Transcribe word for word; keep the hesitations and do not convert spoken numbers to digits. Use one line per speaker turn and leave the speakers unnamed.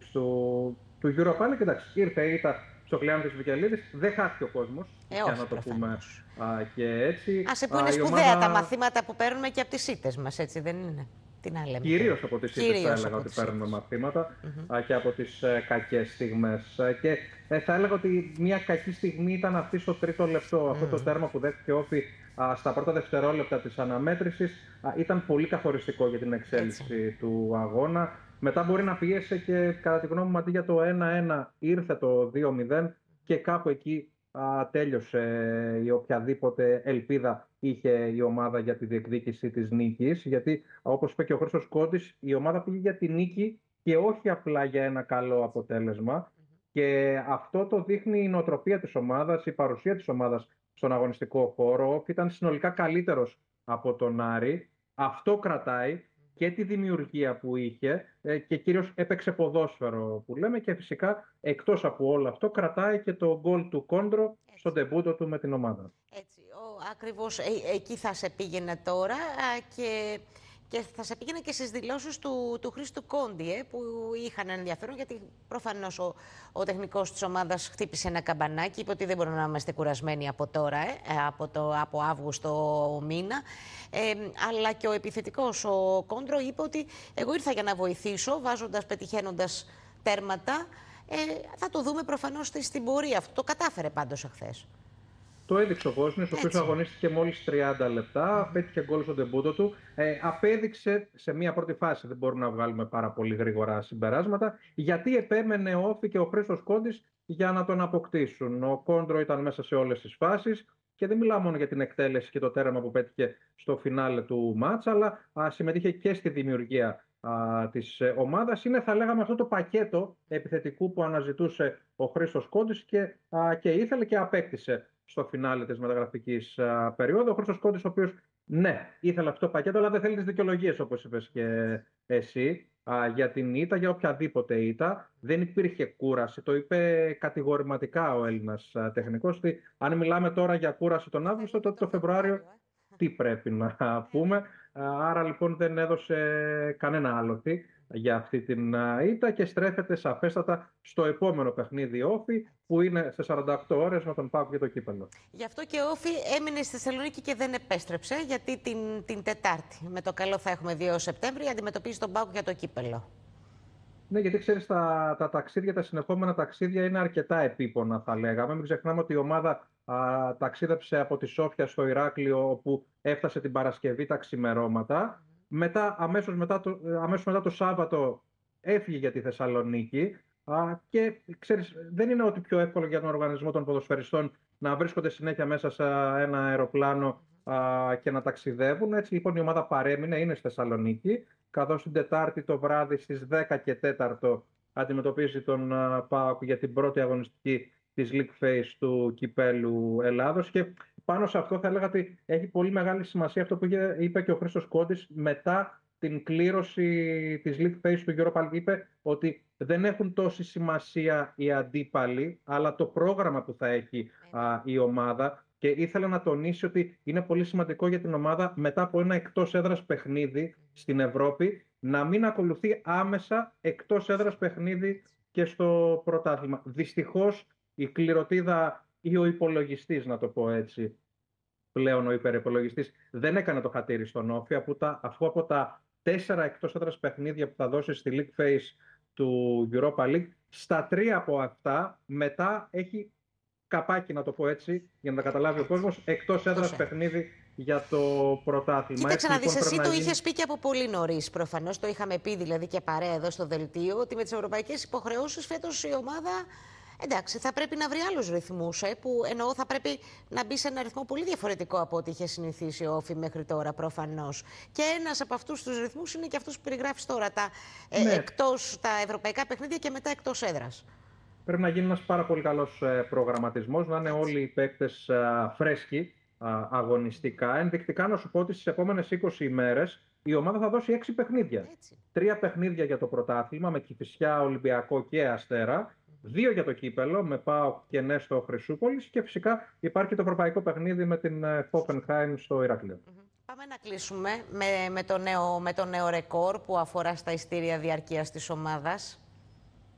του, του Europa League. Εντάξει, ήρθε η ήττα στο Κλεάνθης Βικελίδης, δεν χάθηκε ο κόσμος,
ε,
για
όχι,
να το
προφανώς.
πούμε α, και έτσι.
Άσε που
Α,
είναι
η
σπουδαία
ομάδα...
τα μαθήματα που παίρνουμε και από τις ήττες μας, έτσι δεν είναι? Τι να λέμε.
Κυρίως από τις ήττες θα έλεγα ότι παίρνουμε
ήττες.
μαθήματα
Mm-hmm.
και από τις ε, κακές στιγμές. Και ε, θα έλεγα ότι μια κακή στιγμή ήταν αυτή στο τρίτο λεπτό. Mm. Αυτό το τέρμα που δέχτηκε ο Όφη στα πρώτα δευτερόλεπτα της αναμέτρησης α, ήταν πολύ καθοριστικό για την εξέλιξη Έτσι. του αγώνα. Μετά μπορεί να πίεσε και κατά τη γνώμη μου αντί για το ένα ένα ήρθε το δύο μηδέν και κάπου εκεί α, τέλειωσε η οποιαδήποτε ελπίδα είχε η ομάδα για τη διεκδίκηση της νίκης, γιατί όπως είπε και ο Χρήστος Κόντης, η ομάδα πήγε για τη νίκη και όχι απλά για ένα καλό αποτέλεσμα. Mm-hmm. Και αυτό το δείχνει η νοοτροπία της ομάδας, η παρουσία της ομάδας στον αγωνιστικό χώρο. Ο ήταν συνολικά καλύτερος από τον Άρη. Αυτό κρατάει και τη δημιουργία που είχε και κυρίως έπαιξε ποδόσφαιρο που λέμε, και φυσικά εκτός από όλο αυτό κρατάει και το γκολ του Κόντρο στον ντεμπούτο του με την ομάδα.
Έτσι, ο, ακριβώς ε, εκεί θα σε πήγαινε τώρα α, και, και θα σε πήγαινε και στις δηλώσεις του, του Χρήστου Κόντι ε, που είχαν ενδιαφέρον, γιατί προφανώς ο, ο τεχνικός της ομάδας χτύπησε ένα καμπανάκι, είπε ότι δεν μπορούμε να είμαστε κουρασμένοι από τώρα, ε, από, το, από Αύγουστο μήνα. Ε, αλλά και ο επιθετικός, ο Κόντρο, είπε ότι εγώ ήρθα για να βοηθήσω, βάζοντας, πετυχαίνοντας τέρματα. Ε, θα το δούμε προφανώς στην πορεία. Αυτό το κατάφερε πάντως εχθές.
Το έδειξε ο Βόσνιος, ο οποίος αγωνίστηκε μόλις τριάντα λεπτά, mm. πέτυχε γκολ στον ντεμπούτο του. Ε, απέδειξε σε μία πρώτη φάση, δεν μπορούμε να βγάλουμε πάρα πολύ γρήγορα συμπεράσματα, γιατί επέμενε ο Όφη και ο Χρήστος Κόντης για να τον αποκτήσουν. Ο Κόντρο ήταν μέσα σε όλες τις φάσεις και δεν μιλάω μόνο για την εκτέλεση και το τέραμα που πέτυχε στο φινάλε του μάτς, αλλά α, συμμετείχε και στη δημιουργία α, της ομάδας. Είναι, θα λέγαμε, αυτό το πακέτο επιθετικού που αναζητούσε ο Χρήστος Κόντης και, α, και ήθελε και απέκτησε στο φινάλε της μεταγραφικής α, περίοδου. Ο Χρήστος Κόντης, ο οποίος, ναι, ήθελε αυτό το πακέτο, αλλά δεν θέλει τις δικαιολογίες, όπως είπες και εσύ, α, για την ήττα, για οποιαδήποτε ήττα. Δεν υπήρχε κούραση. Το είπε κατηγορηματικά ο Έλληνας α, τεχνικός, ότι αν μιλάμε τώρα για κούραση τον Αύγουστο, τότε το Φεβρουάριο τι πρέπει να πούμε. Άρα λοιπόν δεν έδωσε κανένα άλοθη για αυτή την ήττα και στρέφεται σαφέστατα στο επόμενο παιχνίδι Όφη, που είναι σε σαράντα οκτώ ώρες με τον ΠΑΟΚ για το κύπελλο.
Γι' αυτό και ο Όφη έμεινε στη Θεσσαλονίκη και δεν επέστρεψε, γιατί την, την Τετάρτη, με το καλό θα έχουμε δύο Σεπτέμβρη, αντιμετωπίζει τον ΠΑΟΚ για το κύπελλο.
Ναι, γιατί ξέρεις, τα, τα ταξίδια, τα συνεχόμενα ταξίδια είναι αρκετά επίπονα, θα λέγαμε. Μην ξεχνάμε ότι η ομάδα α, ταξίδεψε από τη Σόφια στο Ηράκλειο, όπου έφτασε την Παρασκευή τα ξημερώματα. Μετά, αμέσως μετά το, αμέσως μετά το Σάββατο έφυγε για τη Θεσσαλονίκη. Α, και ξέρεις, δεν είναι ότι πιο εύκολο για τον οργανισμό των ποδοσφαιριστών να βρίσκονται συνέχεια μέσα σε ένα αεροπλάνο α, και να ταξιδεύουν. Έτσι λοιπόν η ομάδα παρέμεινε, είναι στη Θεσσαλονίκη, καθώς την Τετάρτη το βράδυ στις δέκα και τέσσερα αντιμετωπίζει τον uh, ΠΑΟΚ για την πρώτη αγωνιστική της League Phase του Κυπέλλου Ελλάδος. Και πάνω σε αυτό θα έλεγα ότι έχει πολύ μεγάλη σημασία αυτό που είπε και ο Χρήστος Κόντης μετά την κλήρωση της League Phase του Europa League. Είπε ότι δεν έχουν τόση σημασία οι αντίπαλοι, αλλά το πρόγραμμα που θα έχει uh, η ομάδα. Και ήθελα να τονίσει ότι είναι πολύ σημαντικό για την ομάδα μετά από ένα εκτός έδρας παιχνίδι στην Ευρώπη να μην ακολουθεί άμεσα εκτός έδρας παιχνίδι και στο πρωτάθλημα. Δυστυχώς η κληροτίδα ή ο υπολογιστής, να το πω έτσι, πλέον ο υπερυπολογιστής, δεν έκανε το χατήρι στον Όφη, αφού από τα τέσσερα εκτός έδρας παιχνίδια που θα δώσει στη League Phase του Europa League, στα τρία από αυτά μετά έχει καπάκι, να το πω έτσι, για να τα καταλάβει ο κόσμος, εκτός έδρας παιχνίδι για το πρωτάθλημα.
Κοίταξε να δεις,
λοιπόν,
εσύ
να
το
γίνει...
είχες πει και από πολύ νωρίς προφανώς, το είχαμε πει δηλαδή και παρέα εδώ στο δελτίο, ότι με τις ευρωπαϊκές υποχρεώσεις φέτος η ομάδα, εντάξει, θα πρέπει να βρει άλλους ρυθμούς, ε, που εννοώ θα πρέπει να μπει σε ένα ρυθμό πολύ διαφορετικό από ό,τι είχε συνηθίσει ο Όφη μέχρι τώρα προφανώς. Και ένας από αυτούς τους ρυθμούς είναι και αυτούς που περιγράφεις τώρα, τα, ε, ναι. εκτός, τα ευρωπαϊκά παιχνίδια και μετά εκτός έδρας.
Πρέπει να γίνει ένας πάρα πολύ καλός προγραμματισμός, να είναι όλοι οι παίκτες φρέσκοι αγωνιστικά. Ενδεικτικά να σου πω ότι στις επόμενες είκοσι ημέρες η ομάδα θα δώσει έξι παιχνίδια. Έτσι. Τρία παιχνίδια για το πρωτάθλημα με Κηφισιά, Ολυμπιακό και Αστέρα. Δύο για το κύπελλο με ΠΑΟΚ και Νέστο Χρυσούπολης. Και φυσικά υπάρχει το ευρωπαϊκό παιχνίδι με την Hoffenheim στο Ηράκλειο.
Mm-hmm. Πάμε να κλείσουμε με, με, το νέο, με το νέο ρεκόρ που αφορά στα ειστήρια διαρκείας της ομάδας.